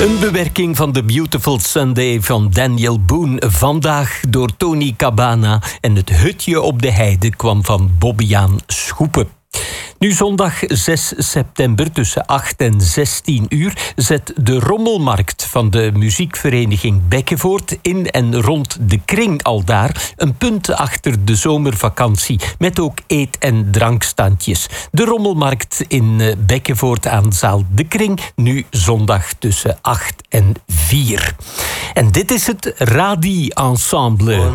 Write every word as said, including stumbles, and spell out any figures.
Een bewerking van The Beautiful Sunday van Daniel Boone. Vandaag door Tony Cabana. En het hutje op de heide kwam van Bobbejaan Schoepen. Nu zondag zes september tussen acht en zestien uur zet de rommelmarkt van de muziekvereniging Bekkevoort in en rond de kring aldaar een punt achter de zomervakantie met ook eet- en drankstandjes. De rommelmarkt in Bekkevoort aan zaal De Kring, nu zondag tussen acht en vier. En dit is het Radie Ensemble.